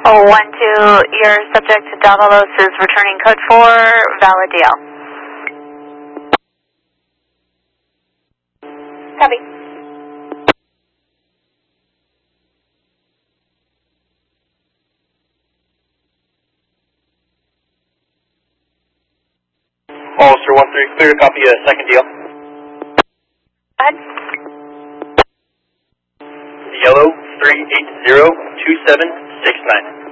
Oh, 1-2, your subject to Davalos is returning code 4, valid DL. Copy. Hollister 1-3, clear to copy a second deal. Go ahead. Yellow 3802769.